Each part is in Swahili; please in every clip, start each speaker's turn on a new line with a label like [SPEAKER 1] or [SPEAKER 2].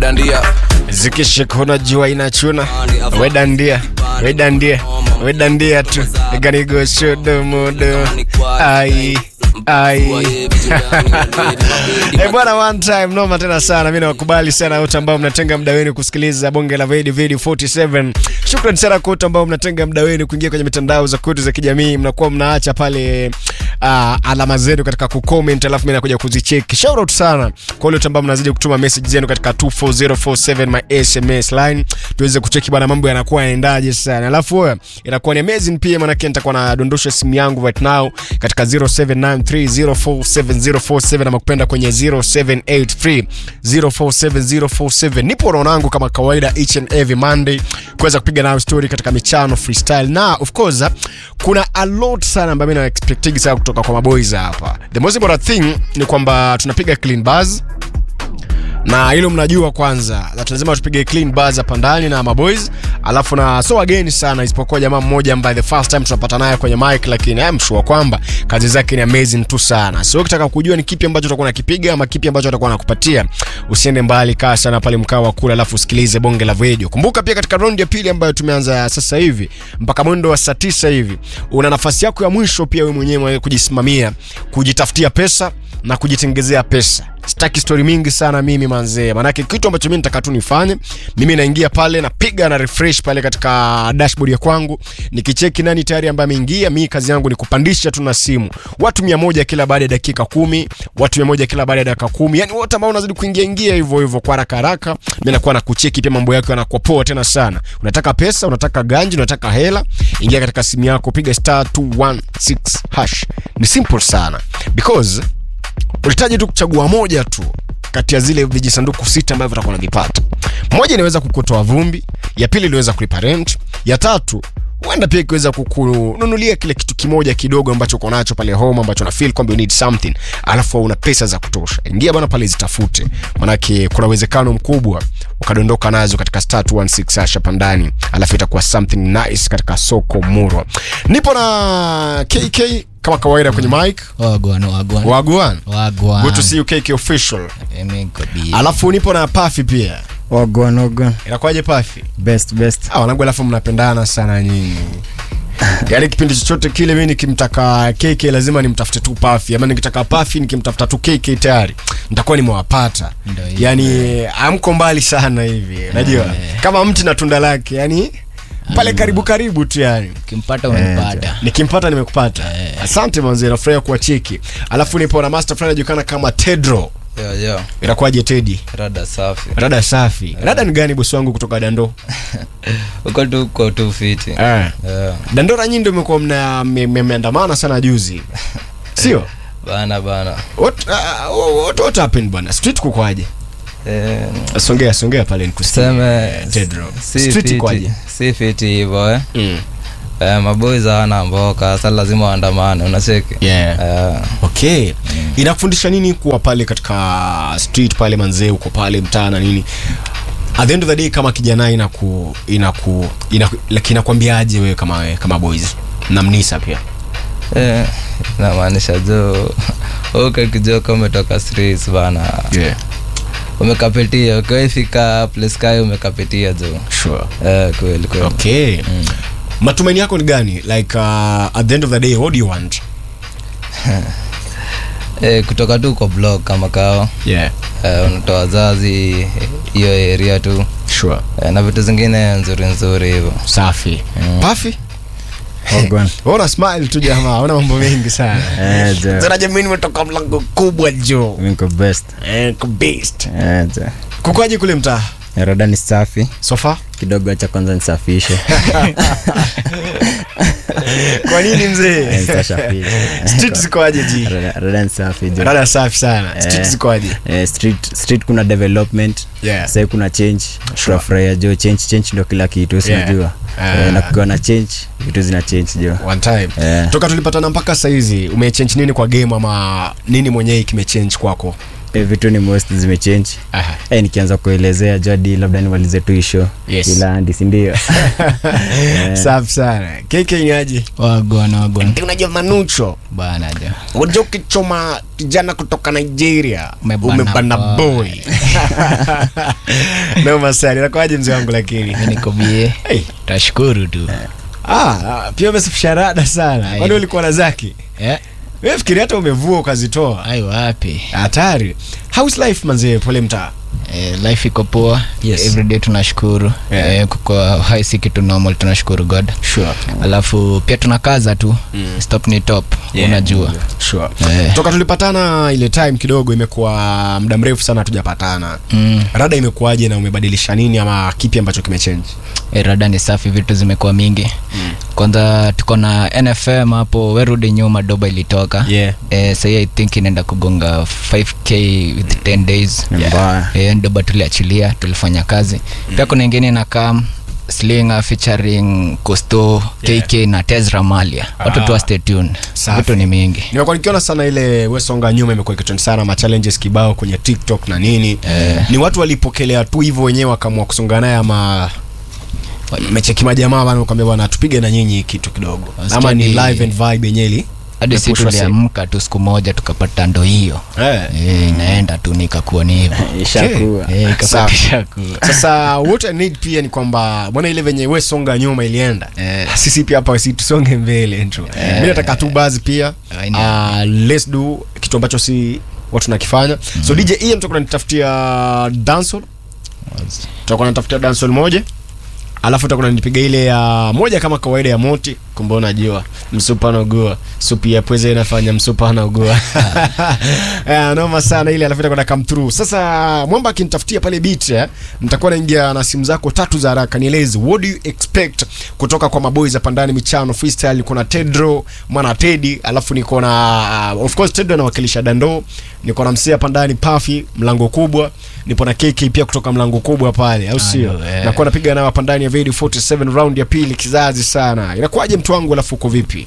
[SPEAKER 1] dandia
[SPEAKER 2] zikishikona jua inachuna wedandia tu ganigo shodo modo ai bwana, one time noma tena sana. Mimi nawakubali sana wote ambao mnatenga muda wenu kusikiliza bonge la Video 47. Shukrani sana kwa wote ambao mnatenga muda wenu kuingia kwenye mitandao za kwetu za kijamii. Mnakuwa mnaacha pale alama zenu katika kucomment, alafu mimi nakuja kuzicheck. Shout out sana kwa wale ambao mnazidi kutuma message zenu katika 24047 my SMS line, tuweze kucheki bwana mambo yanakuwa yaendaje sana. Alafu wewe inakuwa ni amazing pia, maana nitakuwa na dondosha simu yangu right now katika 0793047047 na makupenda kwenye 0783047047. Nipo ronangu kama kawaida each and every Monday kuweza kupiga nao story katika michano freestyle. Na of course kuna a lot sana ambayo mimi na expecting sana kutoka kwa maboys hapa. The most important thing ni kwamba tunapiga clean bars. Na hilo mnajua kwanza, lazima tupige clean bars hapa ndani na maboys. Alafu na so again sana isipokuwa jamaa mmoja ambaye the first time tunapata naye kwenye mic, lakini I'm sure kwamba kazi zake ni amazing tu sana. So ukitaka kujua ni kipi ambacho utakuwa unakipiga ama kipi ambacho utakuwa unakupatia, usiende mbali, kaa sana pale mkao wa kula alafu usikilize bonge la video. Kumbuka pia katika round ya pili ambayo tumeanza sasa hivi mpaka mwendo wa saa 9 hivi, una nafasi yako ya mwisho pia wewe mwenyewe kujisimamia, kujitafutia pesa na kujitengezea pesa. Sitaki story mingi sana mimi manzee, maana kitu ambacho mimi nataka tu nifanye, mimi naingia pale napiga na refresh pale katika dashboard ya kwangu, nikicheki nani tayari ambaye ameingia. Mimi kazi yangu ni kupandisha tu na simu watu 100 kila baada ya dakika 10, watu 100 kila baada ya dakika 10, yani wote ambao unazidi kuingia hivyo kwa haraka mimi nakuwa na kucheki pia mambo yako yanakuwa poa tena sana. Unataka pesa, unataka ganji, unataka hela, ingia katika simu yako, piga *216#. Ni simple sana because unahitaji tu kuchagua moja tu kati ya zile vijisanduku 6 ambavyo utakuwa unavipata. Moja inaweza kukutoa vumbi, ya pili inaweza kulipa rent, ya tatu huenda pia ikiweza kukununulia kile kitu kimoja kidogo ambacho uko nacho pale home ambacho una feel kwamba you need something, alafu una pesa za kutosha. Ingia bana pale zitafute, maana kuna uwezekano mkubwa ukadondoka nazo katika *216# hapa ndani, alafu itakuwa something nice katika soko Murwa. Nipo na KK kama kawaida kwenye mic. Wagwan. Good to see you KK official. Alafu nipo na Puffy pia.
[SPEAKER 3] Wagwan.
[SPEAKER 2] Inakwaje Puffy?
[SPEAKER 3] Best.
[SPEAKER 2] Wanangu, alafu mnapendana sana nyinyi. Yaani kipindi chochote kile mimi nikimtaka KK lazima nimtafute tu Puffy. Ama nikitaka Puffy nikimtafuta tu KK tayari nitakuwa nimewapata. Yaani amko mbali sana hivi. Unajua? Kama mti na tunda lake, yani pale karibu tu yani.
[SPEAKER 3] Ukimpata unanipata.
[SPEAKER 2] Nikimpata nimekupata. Asante manzi, nafurahi kuwa cheki. Alafu nipo na master friend anajulikana kama Tedro.
[SPEAKER 4] Yo.
[SPEAKER 2] Inakwaje Teddy?
[SPEAKER 4] Rada safi.
[SPEAKER 2] Rada ni gani bosi wangu kutoka Dando?
[SPEAKER 4] Uko tu kwa 250.
[SPEAKER 2] Dando ranyi ndio mmekuwa mmeandamana sana juzi. Sio?
[SPEAKER 4] Bana.
[SPEAKER 2] What happened bana? Street kukwaje? Songea pale nikuseme Tedro. Street kwaje?
[SPEAKER 4] Si fiti hivyo maboys hawana mboka, sasa lazima waandamane, unacheki.
[SPEAKER 2] Okay. Inakufundisha nini kuwa pale katika street pale manzee, uko pale mtaana nini? At the end of the day kama kijana inakwambiaje wewe kama boys na mnisa pia?
[SPEAKER 4] Na maanisha jo kijoko umetoka streets bana. Umekapitia, ukifika place kayo umekapitia jo.
[SPEAKER 2] Sure.
[SPEAKER 4] Kweli.
[SPEAKER 2] Okay. Matumaini yako ni gani? Like at the end of the day what do you want?
[SPEAKER 4] Kutoka tu kwa blog kama kao. Unatoa wazazi hiyo area tu.
[SPEAKER 2] Sure.
[SPEAKER 4] Na vitu zingine nzuri hivyo.
[SPEAKER 2] Safi. Puffy?
[SPEAKER 3] Wagwan.
[SPEAKER 2] Ona smile tu jamaa, ona mambo mengi sana. Zana jamii nimetoka mlango kubwa jo.
[SPEAKER 3] Niko best.
[SPEAKER 2] Kukwaje kule mtaa?
[SPEAKER 3] Rada ni safi.
[SPEAKER 2] Sofa?
[SPEAKER 3] Kidogo acha kwanza nisafishe.
[SPEAKER 2] Kwa nini mzee?
[SPEAKER 3] Nisafishe.
[SPEAKER 2] Street zikoaje ji?
[SPEAKER 3] Rada ni safi jo.
[SPEAKER 2] Rada safi sana. Street zikoaje?
[SPEAKER 3] Street kuna development.
[SPEAKER 2] Sasa
[SPEAKER 3] kuna change. Tunafurahia jo, change ndio kila kitu, unajua. Na kukiwa na change, vitu zina change jo.
[SPEAKER 2] One time. Toka tulipatana mpaka sasa hizi, umechange nini kwa game ama nini mwenyewe kimechange kwako?
[SPEAKER 3] vitu ni most zimechange.
[SPEAKER 2] Aha.
[SPEAKER 3] Nikianza kuelezea jadi labda nimalize tu hisho.
[SPEAKER 2] Yes.
[SPEAKER 3] Ila andi si ndio.
[SPEAKER 2] Safi sana. KK ni aje?
[SPEAKER 4] Wagwan.
[SPEAKER 2] Unajua Manucho
[SPEAKER 4] Bana jo.
[SPEAKER 2] unajua ukichoma kijana kutoka Nigeria
[SPEAKER 4] Umebana
[SPEAKER 2] umebana boy. Noma sana. Inakuaje mzee wangu lakini?
[SPEAKER 4] Mimi niko bie.
[SPEAKER 2] Hey.
[SPEAKER 4] Tashukuru tu.
[SPEAKER 2] Pia umesafisha rada sana. Kwani ulikuwa na zaki? Wewe fikiri hata umevua ukazitoa.
[SPEAKER 4] Ai wapi?
[SPEAKER 2] Hatari. How's life manze pole mtaa?
[SPEAKER 4] Life iko poa.
[SPEAKER 2] Yes.
[SPEAKER 4] Every day tunashukuru. Kwa high si kitu normal tunashukuru God.
[SPEAKER 2] Sure.
[SPEAKER 4] Alafu pia tunakaza tu. Stop ni top. Unajua.
[SPEAKER 2] Sure. Toka tulipatana ile time kidogo imekuwa muda mrefu sana hatujapatana. Rada imekuaje na umebadilisha nini ama kipi ambacho kimechange?
[SPEAKER 4] Rada ni safi, vitu zimekuwa mingi. Kwanza tuko na NFM hapo, werudi nyuma doba ilitoka. Sasa I think inaenda kugonga 5k with 10 days. Doba tuliachilia, tulifanya kazi. Pia kuna nyingine na Cam Slinger featuring Costo, KK na Tezra Malia. Watu tu stay tuned. Vitu ni mingi.
[SPEAKER 2] Nimekuwa nikiona sana ile Wesonga nyuma imekuwa ikitrend sana, ma challenges kibao kwenye TikTok na nini. Ni watu walipokelea tu hivyo wenyewe wakaamua kusonga naye ama mecheki majamaa bana ukamwambia bwana tupige na nyinyi kitu kidogo. Ama ni live and vibe yenyewe. Hadi
[SPEAKER 4] sisi tuliamka tu siku moja tukapata ndo hiyo. Inaenda tu nikakuwa ni hivyo.
[SPEAKER 3] Ishakuwa.
[SPEAKER 2] Sasa what I need pia ni kwamba bwana ile venye wewe songa nyuma ilienda. Sisi pia hapa sisi tusonge mbele tu. Mimi nataka tu buzz pia. Let's do kitu ambacho si watu tunakifanya. So DJ EM tutakuwa tunatafutia dancehall. Tutakuwa tunatafutia dancehall moja. Alafu utakuwa unanipiga ile ya moja kama kawaida ya Moti, kumbe unajua msupa na ugua. Supu ya pweze inafanya msupa na ugua. Noma sana ile, alafu itakwenda come through. Sasa Mwamba akinitafutia pale beat, nitakuwa naingia na simu zako tatu za haraka. Nieleze what do you expect kutoka kwa maboys hapa ndani michano freestyle. Niko na Tedro, mwana Teddy, alafu niko na of course Tedro anawakilisha Dando. Niko na msia hapa ndani Puffy, mlango kubwa. Nipo na KK pia kutoka mlango kubwa pale, au sio? Nakuwa napiga nao hapa ndani ya Video 47 round ya pili kizazi sana. Inakuwaje mtu wangu, alafu uko vipi?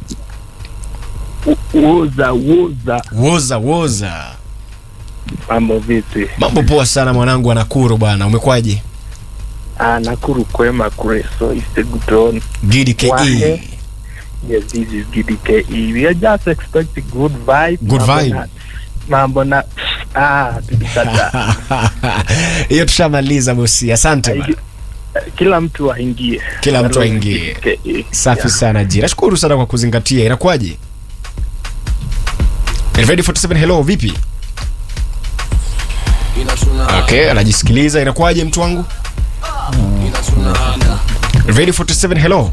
[SPEAKER 2] Woza.
[SPEAKER 1] Mambo vipi?
[SPEAKER 2] Mambo poa sana mwanangu, Nakuru bwana. Umekwaje?
[SPEAKER 1] Nakuru kwema Kreso Istegudron.
[SPEAKER 2] Gidi KE.
[SPEAKER 1] Yes, this is Gidi KE. We are just expecting good vibe.
[SPEAKER 2] Good vibe.
[SPEAKER 1] Mambo na tukitata.
[SPEAKER 2] Hiyo tushamaliza bosi. Asante bwana.
[SPEAKER 1] Kila mtu aingie.
[SPEAKER 2] Safi sana ji. Nashukuru sana kwa kuzingatia. Inakuwaje? Ready 47 hello, vipi? Okay, anajisikiliza. Inakuwaje mtu wangu? Ready 47 hello.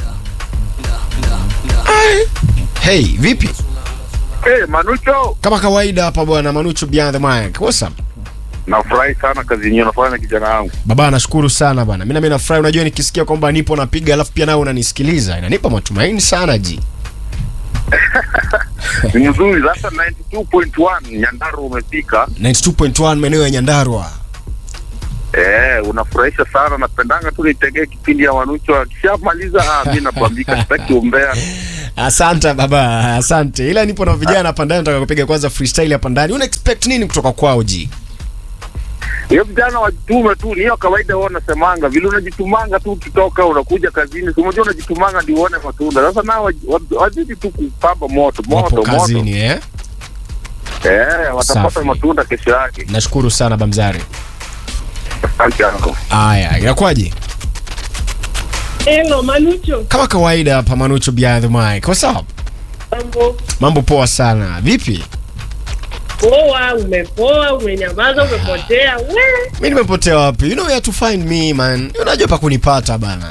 [SPEAKER 2] Hey, vipi?
[SPEAKER 5] Manucho.
[SPEAKER 2] Kama kawaida hapa bwana, Manucho behind the mic. What's up?
[SPEAKER 5] Nafurahi sana kazi yenyewe unafanya kijana wangu.
[SPEAKER 2] Baba nashukuru sana bwana. Mimi nafurahi, unajua nikisikia kwamba nipo napiga alafu pia nao unanisikiliza. Inanipa matumaini sana ji.
[SPEAKER 5] Ni nzuri. Sasa 92.1 Nyandarua umefika.
[SPEAKER 2] 92.1 maeneo ya Nyandarua.
[SPEAKER 5] Unafurahisha sana. Napendanga tu nitegee kipindi ya Manucho. Akishamaliza mimi napambika sitaki umbea.
[SPEAKER 2] Asante baba, asante. Ila nipo na vijana hapa ndani nataka kupiga kwanza freestyle hapa ndani. Una expect nini kutoka kwao ji?
[SPEAKER 5] Hiyo vijana wajitume tu, ni hiyo kawaida wao nasemanga. Vile unajitumanga tu ukitoka unakuja kazini. Si unajua unajitumanga ndio uone matunda. Sasa nao wazidi tu kupamba moto.
[SPEAKER 2] Kazini
[SPEAKER 5] watapata matunda kesho yake.
[SPEAKER 2] Nashukuru sana Bamzari.
[SPEAKER 5] Asante yako.
[SPEAKER 2] Haya, inakuwaje?
[SPEAKER 6] Hello Manucho.
[SPEAKER 2] Kama kawaida hapa Manucho behind the mic. What's up? Mambo poa sana. Vipi?
[SPEAKER 6] Poa, umepoa, umenyamaza, umepotea.
[SPEAKER 2] Mimi nimepotea wapi? You know where to find me man. Unajua pa kunipata bana.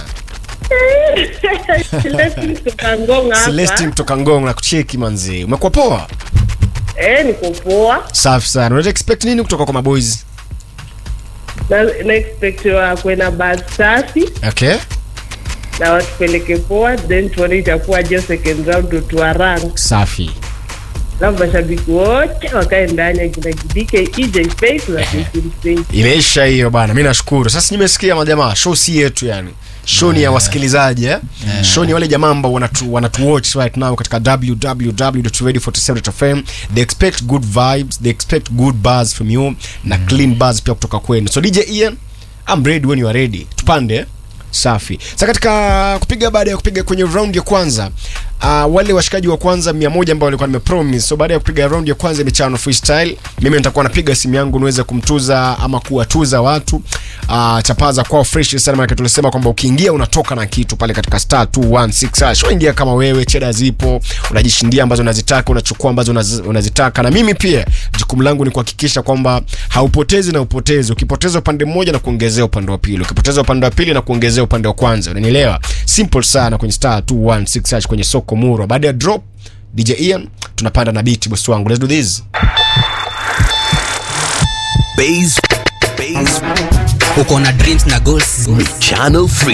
[SPEAKER 2] Celestine kutoka Ngong na kucheki manzi. Umekuwa poa?
[SPEAKER 6] Niko poa.
[SPEAKER 2] Safi sana. Unataka expect nini kutoka kwa maboys?
[SPEAKER 6] Na expect kwenda bad safi.
[SPEAKER 2] Okay.
[SPEAKER 6] Na watupeleke poa, then tuone itakuwa just second round to rank.
[SPEAKER 2] Safi.
[SPEAKER 6] Labda mashabiki wote wakae ndani ya Gidike EJ Space na Space.
[SPEAKER 2] Imeisha hiyo bana. Mimi nashukuru. Sasa nimesikia majamaa show si yetu yani. show ni ya wasikilizaji show ni wale jamaa ambao wanatu watch right now katika www.radio47.fm. They expect good vibes, they expect good buzz from you na clean buzz pia kutoka kwenu. So DJ Ian, I'm ready when you are ready. Tupande safi. Sasa katika kupiga, baada ya kupiga kwenye round ya kwanza, wale washikaji wa kwanza 100 ambao walikuwa nimepromise. So baada ya kupiga round ya kwanza michano freestyle, mimi nitakuwa napiga simu yangu niweze kumtuza ama kuwatuza watu chapaza kwa fresh sana. Maana tulisema kwamba ukiingia unatoka na kitu pale katika *216#. Show ingia kama wewe, cheda zipo, unajishindia ambazo unazitaka, unachukua ambazo unazitaka. Na mimi pia jukumu langu ni kuhakikisha kwamba haupotezi na upotezi. Ukipoteza upande mmoja na kuongezea upande wa pili, ukipoteza upande wa pili na kuongezea upande wa kwanza. Unanielewa? Simple sana kwenye *216# kwenye soko Muro. Baada ya drop DJ Ian tunapanda na beat boss wangu. Let's do this.
[SPEAKER 7] Base. Uko na dreams na goals. Channel Free.